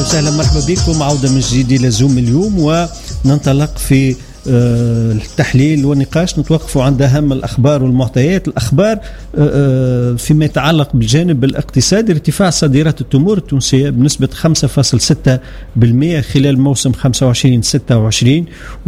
وسهلا، مرحبا بكم. عودة من جديد إلى زوم اليوم، وننطلق في التحليل والنقاش. نتوقف عند أهم الأخبار والمعطيات. الأخبار فيما يتعلق بالجانب الاقتصادي: ارتفاع صادرات التمور التونسية بنسبة 5.6% خلال موسم 25-26،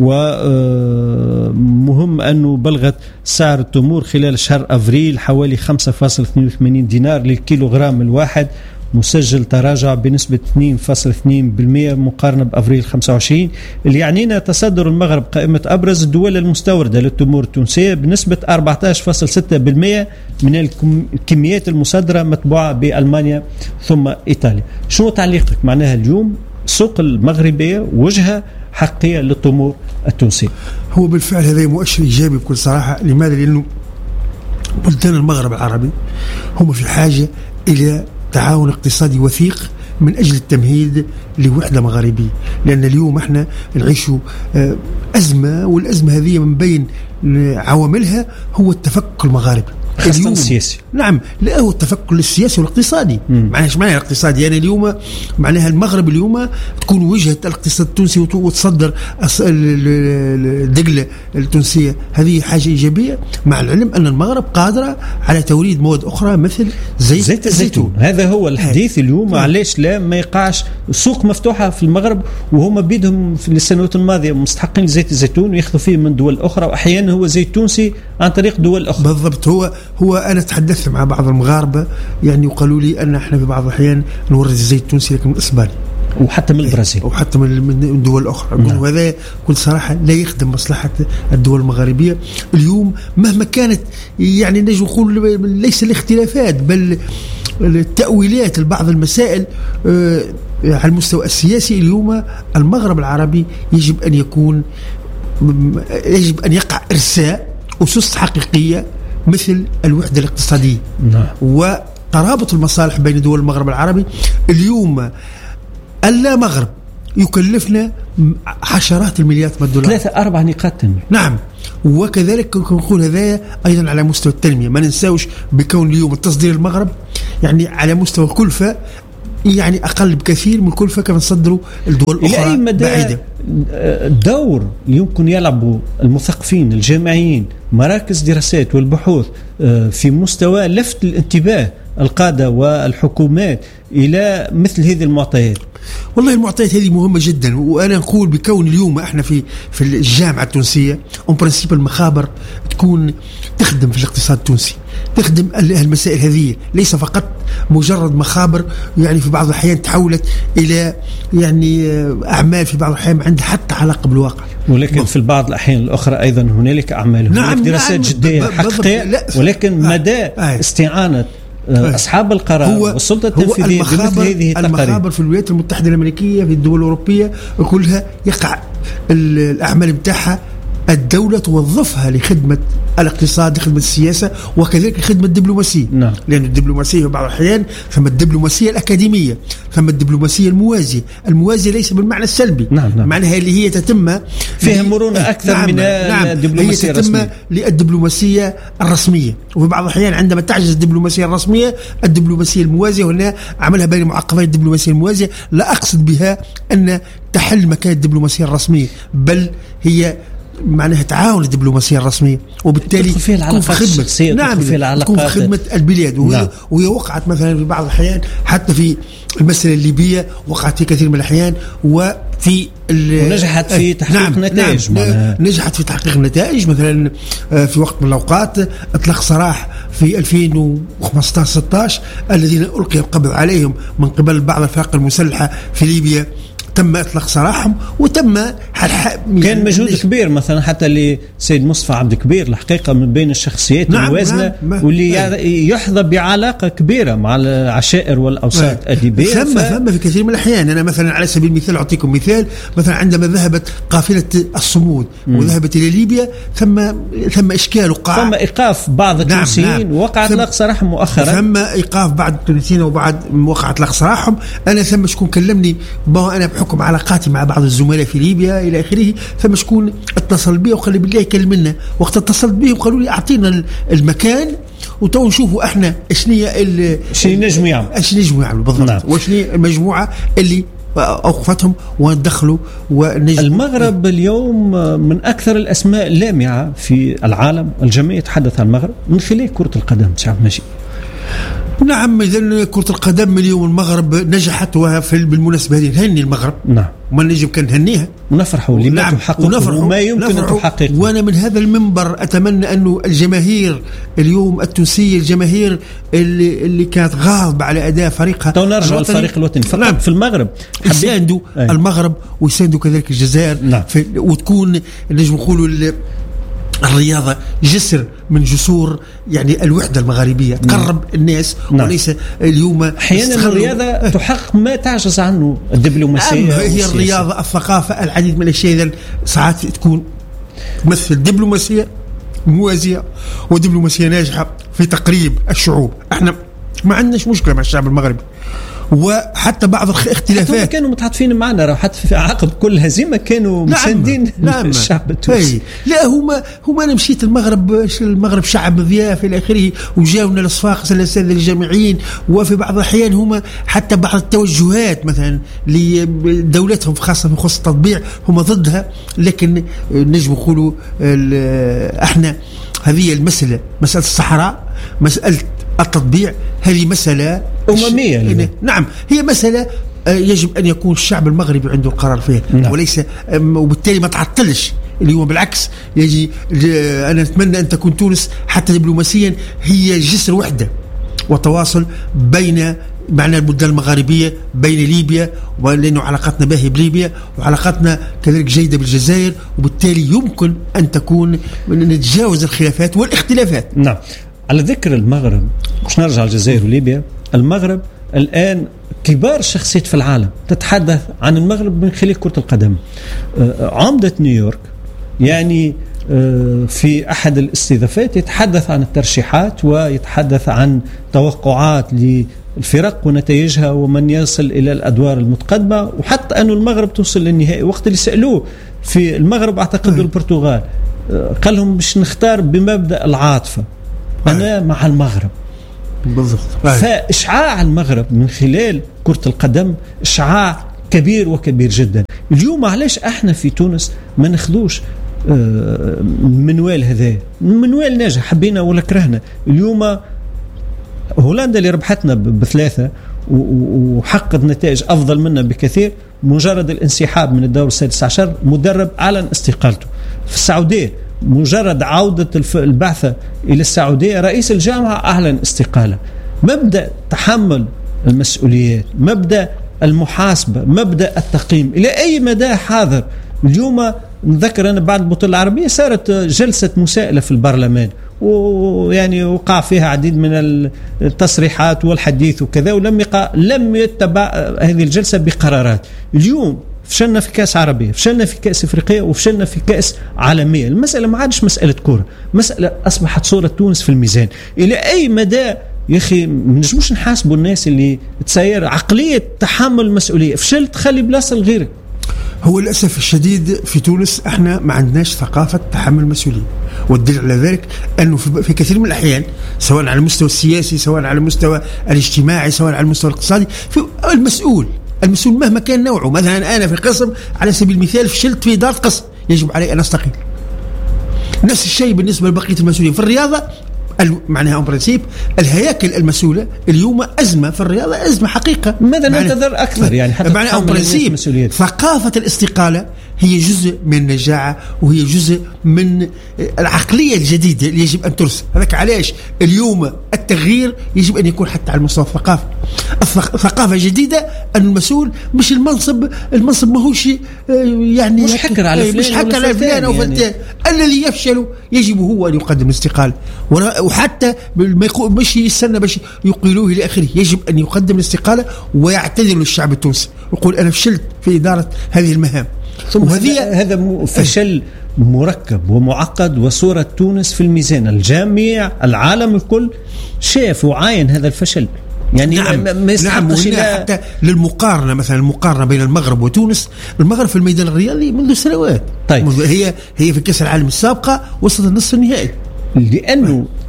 ومهم أنه بلغت سعر التمور خلال شهر أفريل حوالي 5.82 دينار للكيلوغرام الواحد، مسجل تراجع بنسبة 2.2% مقارنة بأفريل 25، اللي يعنينا تصدر المغرب قائمة أبرز الدول المستوردة للتمور التونسية بنسبة 14.6% من الكميات المصدرة، متبوعة بألمانيا ثم إيطاليا. شنو تعليقك؟ معناها اليوم السوق المغربية وجهة حقيقية للتمور التونسية. هو بالفعل هذا مؤشر إيجابي بكل صراحة. لماذا؟ لأنه بلدان المغرب العربي هم في حاجة إلى تعاون اقتصادي وثيق من أجل التمهيد لوحدة مغاربية، لأن اليوم احنا نعيش أزمة، والأزمة هذه من بين عواملها هو التفكك المغاربي السياسي. نعم، لا هو التفكك السياسي والاقتصادي. معناها الاقتصادي يعني اليوم معناها المغرب اليوم تكون وجهة الاقتصاد التونسي وتصدر الدقلة التونسية، هذه حاجة إيجابية، مع العلم أن المغرب قادرة على توريد مواد أخرى مثل زيت الزيتون. هذا هو الحديث اليوم. علاش لا ما يقعش سوق مفتوحة في المغرب، وهم بيدهم في السنوات الماضية مستحقين زيت الزيتون ويأخذوا فيه من دول أخرى، وأحيانا هو زيت تونسي عن طريق دول أخرى. بالضبط. هو أنا تحدثت مع بعض المغاربة يعني وقالوا لي أن احنا في بعض الأحيان نورد الزيت التونسي لكن من إسبانيا وحتى من البرازيل وحتى من دول أخرى. وهذا كل صراحة لا يخدم مصلحة الدول المغاربية اليوم مهما كانت. يعني نجي نقول ليس الاختلافات بل التأويلات لبعض المسائل على المستوى السياسي. اليوم المغرب العربي يجب أن يقع إرساء أسس حقيقية مثل الوحدة الاقتصادية وترابط المصالح بين دول المغرب العربي. اليوم اللا مغرب يكلفنا عشرات المليارات من الدولار، 3-4 نقاط تنمية. نعم، وكذلك نقول هذا أيضا على مستوى التنمية. ما ننساوش بكون اليوم التصدير المغرب يعني على مستوى الكلفة يعني أقل بكثير من الكلفة كما نصدروا الدول الأخرى. إلى أي مدى الدور يمكن يلعبوا المثقفين الجامعيين مراكز دراسات والبحوث في مستوى لفت الانتباه القادة والحكومات إلى مثل هذه المعطيات؟ والله المعطيات هذه مهمة جدا، وأنا نقول بكون اليوم احنا في الجامعة التونسية اون برانسيب المخابر تكون تخدم في الاقتصاد التونسي، تخدم المسائل هذه، ليس فقط مجرد مخابر يعني في بعض الأحيان تحولت إلى يعني أعمال في بعض الأحيان عندها حتى علاقة بالواقع. ولكن في البعض الأحيان الأخرى أيضا هنالك أعمال، هنالك دراسات جدية حقيقية، ولكن مدى استعانة أصحاب القرار والسلطة التنفيذية بمثل هذه المخابر في الولايات المتحدة الأمريكية في الدول الأوروبية كلها يقع الأعمال بتاعها الدولة توظفها لخدمة الاقتصاد، لخدمة السياسة، وكذلك لخدمة الدبلوماسية. نعم. لأن الدبلوماسية في بعض الأحيان ثم الدبلوماسية الأكاديمية، ثم الدبلوماسية الموازية ليس بالمعنى السلبي. نعم. معناها اللي هي تتم فيها مرونة أكثر من الدبلوماسية هي تتم للدبلوماسية الرسمية، وفي بعض الأحيان عندما تعجز الدبلوماسية الرسمية الدبلوماسية الموازية، وهنا عملها بين معقبات الدبلوماسية الموازية. لا أقصد بها أن تحل مكان الدبلوماسية الرسمية، بل هي معناها تعاون الدبلوماسية الرسمية، وبالتالي تكون في خدمة تكون في خدمة البلاد. وهي وقعت مثلا في بعض الأحيان حتى في المسألة الليبية، وقعت في كثير من الأحيان وفي ونجحت في تحقيق نتائج. نجحت في تحقيق نتائج. مثلا في وقت من الأوقات اطلق سراح في 2015-16 الذين ألقي القبض عليهم من قبل بعض الفرق المسلحة في ليبيا، تم إطلاق سراحهم وتم كان مجهود كبير مثلا حتى لسيد مصطفى عبد كبير الحقيقة من بين الشخصيات الموازنة واللي يحظى بعلاقة كبيرة مع العشائر والأوساط الأدبية. ثم في كثير من الأحيان أنا مثلا على سبيل المثال أعطيكم مثال، مثلا عندما ذهبت قافلة الصمود وذهبت إلى ليبيا ثم إشكال وقع، ثم إيقاف بعض التونسيين وقع إطلاق سراحهم مؤخرا، ثم إيقاف بعض التونسيين وبعد وقع إطلاق سراحهم. أنا ثم شكون كلمني أنا بحكم علاقاتي مع بعض الزملاء في ليبيا إلى آخره، ثم شكون اتصل بي وقال لي بالله يكلمنا. وقت اتصلت به وقالوا لي أعطينا المكان وتو نشوفوا احنا شنو نجموا يعملوا بالضبط. وشنو المجموعة اللي أوقفتهم وندخلوا المغرب اليوم من أكثر الأسماء اللامعة في العالم. الجميع يتحدث عن المغرب من خلال كرة القدم. سعد ماشي. نعم، إذن كرة القدم اليوم المغرب نجحت، بالمناسبة هذه نهني المغرب. نعم، وما نجم كان نهنيها ونفرحوا لما تحققوا وما يمكن أن تحقق. وأنا من هذا المنبر أتمنى أنه الجماهير اليوم التونسية، الجماهير اللي كانت غاضبة على أداء فريقها، نرجع الفريق الوطني فقط. نعم. في المغرب يساندوا المغرب ويساندوا كذلك الجزائر. نعم. وتكون نجم نقولوا الرياضة جسر من جسور يعني الوحدة المغاربية، تقرب الناس. نعم. وليس اليوم أحيانا الرياضة تحقق ما تعجز عنه الدبلوماسية. هي الرياضة، الثقافة، العديد من الأشياء ساعات تكون تمثل دبلوماسية موازية ودبلوماسية ناجحة في تقريب الشعوب. احنا ما عندناش مشكلة مع الشعب المغربي، وحتى بعض الاختلافات كانوا متعاطفين معنا، حتى في عقب كل هزيمة كانوا مساندين. نعم. الشعب التونسي. لا هما أنا مشيت المغرب شعب مضياف إلى آخره، وجاونا الأصفاقس الأساتذة الجامعيين، وفي بعض الأحيان هما حتى بعض التوجهات مثلا لدولتهم خاصة في خصوص التطبيع هما ضدها. لكن نجم نقولوا احنا هذه المسألة، مسألة الصحراء، مسألة التطبيع، هذه مسألة أممية. نعم، هي مسألة يجب أن يكون الشعب المغربي عنده القرار فيها. نعم. وليس وبالتالي ما تعطلش اليوم، بالعكس يجي. أنا أتمنى أن تكون تونس حتى دبلوماسيا هي جسر وحدة وتواصل بين معنى البلدان المغاربية، بين ليبيا، ولأنه علاقتنا باهية بليبيا وعلاقتنا كذلك جيدة بالجزائر، وبالتالي يمكن أن تكون نتجاوز الخلافات والاختلافات. نعم. على ذكر المغرب، مش نرجع الجزائر وليبيا. المغرب الآن كبار الشخصيات في العالم تتحدث عن المغرب من خلال كرة القدم. عمدة نيويورك يعني في أحد الاستضافات يتحدث عن الترشيحات ويتحدث عن توقعات للفرق ونتائجها ومن يصل إلى الأدوار المتقدمة، وحتى أن المغرب توصل للنهائي. وقت اللي سألوه في المغرب أعتقد البرتغال قال لهم مش نختار بمبدأ العاطفة، أنا مع المغرب. بالضبط. فإشعاع المغرب من خلال كرة القدم إشعاع كبير وكبير جدا. اليوم علاش احنا في تونس ما ناخذوش المنوال هذا؟ المنوال ناجح، حبينا ولا كرهنا. اليوم هولندا اللي ربحتنا ب3 وحققت نتائج أفضل منا بكثير، مجرد الانسحاب من الدور السادس عشر مدرب أعلن استقالته. في السعودية مجرد عودة البعثة إلى السعودية رئيس الجامعة أعلن استقالة. مبدأ تحمل المسؤوليات، مبدأ المحاسبة، مبدأ التقييم إلى أي مدى حاضر؟ اليوم نذكر أنا بعد البطولة العربية صارت جلسة مساءلة في البرلمان، ويعني وقع فيها عديد من التصريحات والحديث وكذا، لم يتبع هذه الجلسة بقرارات. اليوم فشلنا في كأس عربية، فشلنا في كأس إفريقية، وفشلنا في كأس عالمية. المسألة ما عادش مسألة كرة، مسألة أصبحت صورة تونس في الميزان. إلى أي مدى يا أخي ما نجموش نحاسبوا الناس اللي تسير عقلية تحمل المسؤولية؟ فشلت خلي بلاصة لغيرك. هو للأسف الشديد في تونس احنا ما عندناش ثقافة تحمل المسؤولية، والدليل على ذلك أنه في كثير من الأحيان سواء على المستوى السياسي، سواء على المستوى الاجتماعي، سواء على المستوى الاقتصادي، في المسؤول مهما كان نوعه. مثلا أنا في قسم على سبيل المثال فشلت في إدارة قسم، يجب علي أن أستقيل. نفس الشيء بالنسبة لبقية المسؤولين في الرياضة. معناها برنسيب الهياكل المسؤولة اليوم أزمة في الرياضة، أزمة حقيقة. ماذا ننتظر أكثر؟ يعني حتى معناها برنسيب ثقافة الاستقالة هي جزء من النجاعة، وهي جزء من العقلية الجديدة اللي يجب أن ترسم. هذاك علاش اليوم التغيير يجب أن يكون حتى على المستوى الثقافي. ثقافة جديدة أن المسؤول مش المنصب ماهوش يعني مش حكر على فلان أو فلان. الذي يفشل يجب هو أن يقدم الاستقالة، وحتى مش يستنى باش يقيلوه إلى آخره. يجب أن يقدم الاستقالة ويعتذر للشعب التونسي ويقول أنا فشلت في إدارة هذه المهام. هذا فشل مركب ومعقد، وصورة تونس في الميزان. الجميع العالم الكل شاف وعاين هذا الفشل. يعني ما يستحقش حتى للمقارنة، مثلا المقارنة بين المغرب وتونس. المغرب في الميدان الرياضي منذ سنوات. طيب. هي في كأس العالم السابقة وصلت النصف النهائي، لأنه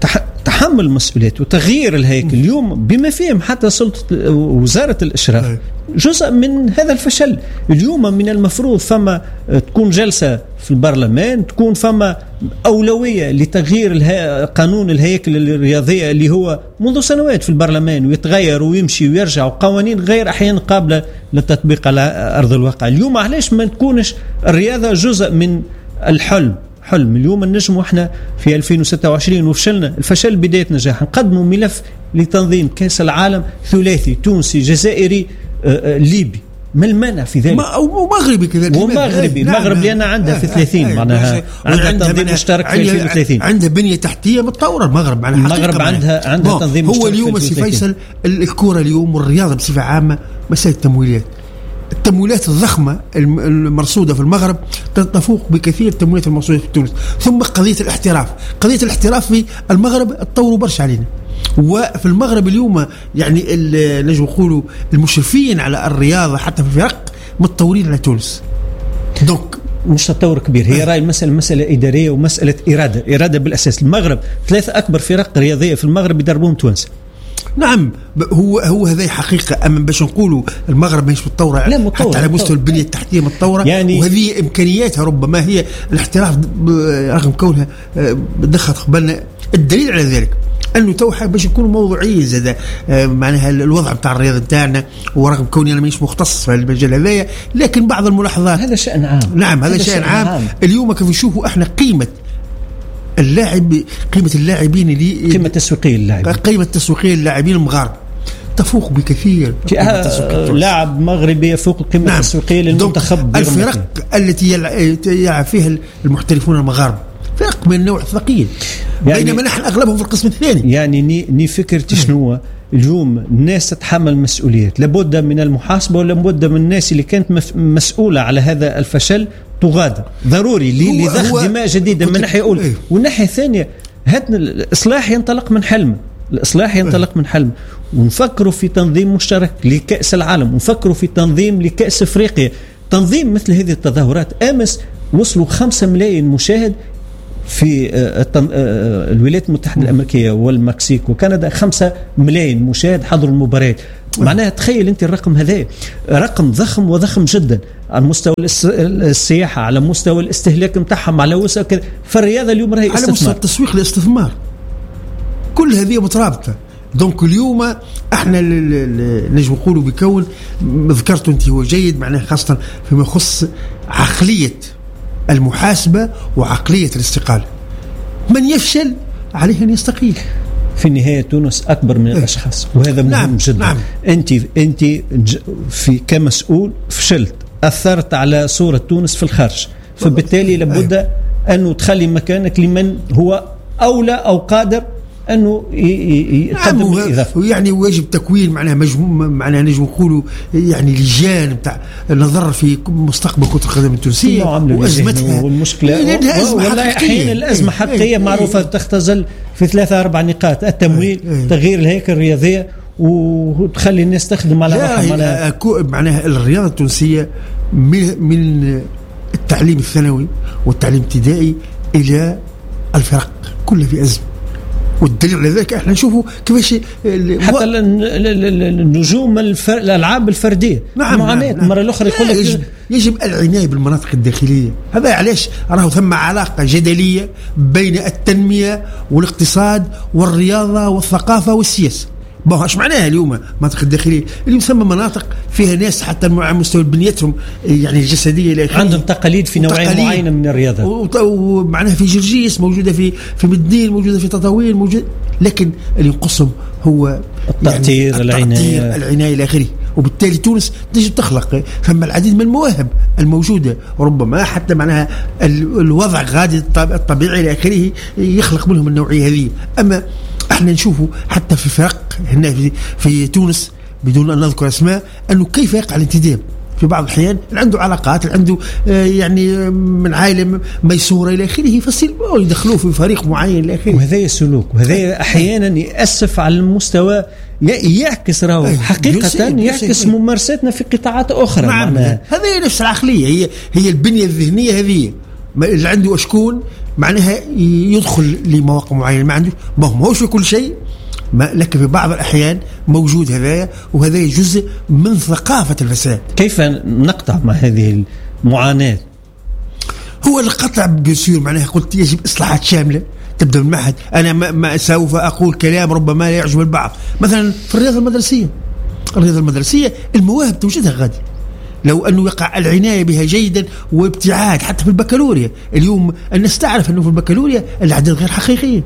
تحمل مسؤوليات وتغيير الهيكل اليوم بما فيهم حتى سلطة وزارة الإشراف جزء من هذا الفشل. اليوم من المفروض فما تكون جلسة في البرلمان، تكون فما أولوية لتغيير قانون الهيكل الرياضية اللي هو منذ سنوات في البرلمان ويتغير ويمشي ويرجع، وقوانين غير أحيانا قابلة للتطبيق على أرض الواقع. اليوم علاش ما تكونش الرياضة جزء من الحلم؟ حلم اليوم النجم واحنا في 2026 وفشلنا الفشل بداية نجاح. نقدموا ملف لتنظيم كأس العالم ثلاثي تونسي جزائري ليبي، ما المانع في ذلك؟ ومغربي كذلك، ومغربي المغرب لأنها عندها في 30 معناها عندها تنظيم مشترك في 2030، عندها بنية تحتية متطورة. المغرب عندها تنظيم مشترك. هو اليوم سي فيصل الكرة اليوم والرياضة بصفة عامة مسألة التمويلات الضخمة المرصودة في المغرب تفوق بكثير التمويلات المرصودة في تونس. ثم قضية الاحتراف في المغرب تطوروا برشا علينا. وفي المغرب اليوم يعني نجم نقولوا المشرفين على الرياضة حتى في الفرق متطورين على تونس. دونك مش تطور كبير، هي راي مسألة إدارية ومسألة إرادة بالأساس. المغرب 3 أكبر فرق رياضية في المغرب يدربون توانسة. نعم هو هذه حقيقة. أما باش نقولوا المغرب مش متطورة حتى على مستوى البنية التحتية متطورة يعني، وهذه إمكانياتها ربما هي الاحتراف رغم كونها دخلت قبلنا. الدليل على ذلك أنه توحى باش يكونوا موضوعيين زاد معناها الوضع بتاع الرياضة بتاعنا، ورغم كوني أنا مش مختص في المجال هذايا لكن بعض الملاحظات. هذا شأن عام. نعم هذا شأن عام. اليوم كيف نشوفوا احنا قيمة اللاعبين اللي قيمة تسويقية اللاعبين المغاربة تفوق بكثير. لاعب مغربي يفوق القيمة التسويقية للمنتخب. الفرق التي يلعب فيها المحترفون المغاربة فرق من النوع الثقيل، يعني بينما نحن أغلبهم في القسم الثاني. يعني ني فكرتي شنو اليوم الناس تتحمل مسؤوليات، لابد من المحاسبة ولابد من الناس اللي كانت مسؤولة على هذا الفشل تغادر ضروري لضخ دماء جديدة من ناحية أولى. والناحية الثانية هذا الإصلاح ينطلق من حلم. ونفكروا في تنظيم مشترك لكأس العالم، ونفكروا في تنظيم لكأس أفريقيا. تنظيم مثل هذه التظاهرات أمس وصلوا 5 ملايين مشاهد في الولايات المتحدة الأمريكية والمكسيك وكندا. 5 ملايين مشاهد حضروا المباريات. معناها تخيل أنت الرقم هذا رقم ضخم وضخم جدا على مستوى السياحة، على مستوى الاستهلاك متاعهم، على مستوى كذا. فالرياضة اليوم راهي على مستوى التسويق الاستثمار، كل هذه مترابطة. دونك اليوم احنا نجم نقولوا بكون ذكرت انت هو جيد معناه خاصة فيما يخص عقلية المحاسبة وعقلية الاستقالة. من يفشل عليه أن يستقيل. في النهاية تونس أكبر من الأشخاص وهذا مهم جدا. نعم. أنت في كمسؤول فشلت، أثرت على صورة تونس في الخارج، فبالتالي لابد أنه تخلي مكانك لمن هو أولى أو قادر أنه يقدم الإضافة. يعني واجب تكوين معناها معناها نجم نقولوا يعني لجان بتاع نظر في مستقبل كرة القدم التونسية وأزمتها. والمشكلة والله أحيانا الأزمة حقيقية معروفة تختزل في 3-4 نقاط: التمويل، تغيير الهيكل الرياضية، وتخلي الناس تخدم على روحها. معناها الرياضة التونسية من التعليم الثانوي والتعليم الابتدائي إلى الفرق كلها في أزمة. والدليل على ذلك احنا نشوفوا كيفاش حتى النجوم الالعاب الفرديه. نعم. المره الاخرى يقول لك يجب العنايه بالمناطق الداخليه. هذا علاش راهو ثم علاقه جدليه بين التنميه والاقتصاد والرياضه والثقافه والسياسه. ايش معناها اليوم مناطق الداخليه؟ اليوم ثم مناطق فيها ناس حتى على مستوى بنيتهم يعني الجسديه الى عندهم تقاليد في نوعيه معينه من الرياضات، ومعناها في جرجيس موجوده في مدين، موجوده في تطاوين، موجود. لكن اللي ينقصهم هو التأطير، يعني العنايه الى اخره. وبالتالي تونس تجب تخلق ثم العديد من المواهب الموجوده، وربما حتى معناها الوضع غادي الطبيعي الى اخره يخلق منهم النوعيه هذه. اما احنا نشوفوا حتى في فرق هنا في تونس بدون ان نذكر اسماء انه كيف يقع الانتداب في بعض الأحيان. عنده علاقات، عنده يعني من عائلة ميسورة إلى آخره، فصيل يدخلوه في فريق معين إلى آخره. وهذا سلوك، وهذا أحيانا يأسف على المستوى، يعكس حقيقة يعكس ممارساتنا في قطاعات أخرى. نعم. هذه نفس العقلية، هي البنية الذهنية هذه اللي عنده شكون معناها يدخل لمواقع معينة ما عنده، ما هوش في كل شيء، لكن في بعض الأحيان موجود هذايا، وهذا جزء من ثقافة الفساد. كيف نقطع مع هذه المعاناة؟ هو القطع بيصير معناها قلت يجب إصلاحات شاملة تبدأ من المعهد. أنا ما سوف أقول كلام ربما لا يعجب البعض، مثلا في الرياضة المدرسية المواهب توجدها غادي، لو أنه يقع العناية بها جيدا وابتعاد. حتى في البكالوريا اليوم الناس تعرف أنه في البكالوريا الأعداد غير حقيقية.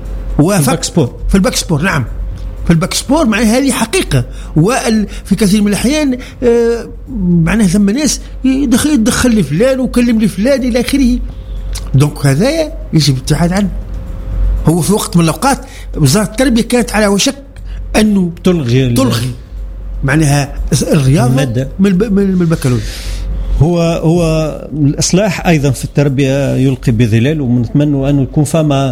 في الباك سبور نعم، في الباك سبور معناها هذه حقيقة. وفي كثير من الأحيان معناها ثم ناس يدخل لفلان وكلم لفلان إلى آخره. دونك هذا يجب الابتعاد عنه. هو في وقت من الأوقات وزارة التربية كانت على وشك أنه تلغي معناها الرياضة من البكالوريا. هو الإصلاح أيضا في التربية يلقي بظلال، ونتمنى أن يكون فما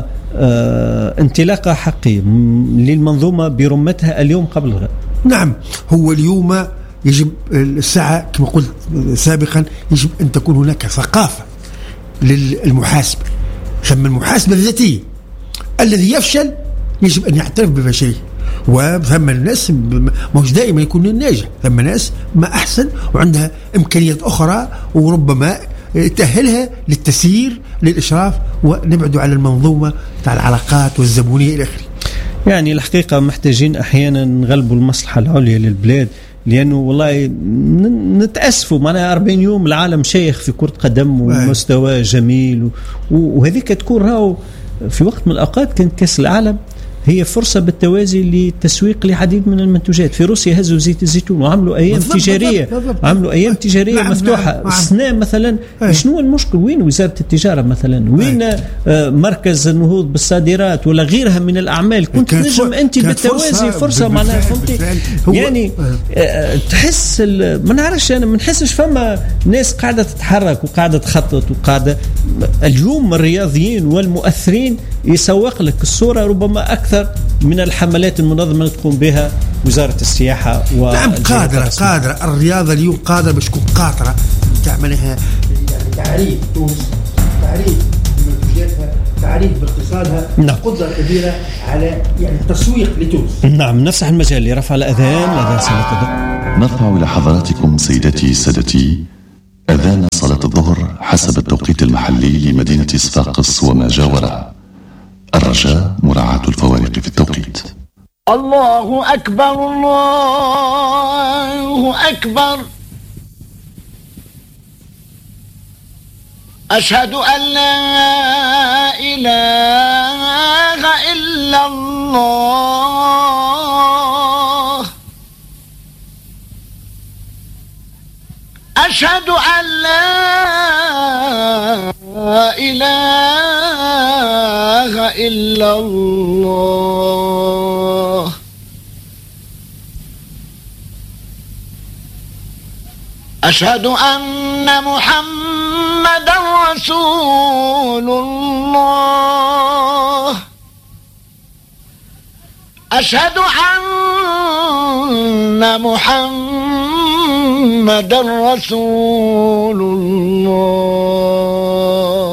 انطلاقة حقيقية للمنظومة برمتها اليوم قبل الغد. نعم، هو اليوم يجب الساعة كما قلت سابقا يجب أن تكون هناك ثقافة للمحاسبة، ثم المحاسبة الذاتية. الذي يفشل يجب أن يعترف بفشله، وثم الناس مش دائما يكون الناجح، ثم ناس ما أحسن وعندها إمكانيات أخرى وربما تأهلها للتسيير للإشراف، ونبعد على المنظومة تاع العلاقات والزبونية إلى آخره. يعني الحقيقة محتاجين أحيانا نغلبوا المصلحة العليا للبلاد، لأنه والله نتأسفوا معناها 40 يوم العالم شيخ في كرة قدم ومستوى جميل، وهذيك تكون راهو في وقت من الأوقات كانت كأس العالم هي فرصة بالتوازي للتسويق لعديد من المنتوجات. في روسيا هزوا زيت الزيتون وعملوا أيام تجارية، عملوا أيام تجارية مفتوحة. السنة مثلا شنو المشكل؟ وين وزارة التجارة مثلا؟ وين مركز النهوض بالصادرات ولا غيرها من الأعمال؟ كنت نجم أنت بالتوازي فرصة معناها فهمتي يعني تحس ما نعرفش أنا ما نحسش فما ناس قاعدة تتحرك وقاعدة تخطط وقاعدة. اليوم الرياضيين والمؤثرين يسوق لك الصورة ربما أكثر من الحملات المنظمة اللي تقوم بها وزارة السياحة. نعم قادرة الرياضة اليوم قادرة باش تكون قاطرة تعملها، يعني تعريف تونس، تعريف منتوجاتها، تعريف باقتصادها. نعم. قدرة كبيرة على يعني التسويق لتونس. نعم، نفسح المجال لرفع الأذان صلاة الظهر. نرفع إلى حضراتكم سيدتي سادتي أذان صلاة الظهر حسب التوقيت المحلي لمدينة صفاقس وما جاورها. الرجاء مراعاة الفوارق في التوقيت. الله أكبر الله أكبر، أشهد أن لا إله إلا الله، أشهد أن لا إله إلا الله، أشهد أن محمدا رسول الله، أشهد أن محمدا رسول الله.